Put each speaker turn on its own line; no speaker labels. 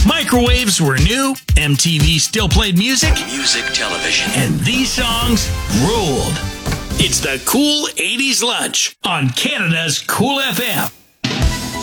Microwaves were new, MTV still played music,
Music television.
and these songs ruled. It's the Cool 80s Lunch on Canada's Cool FM.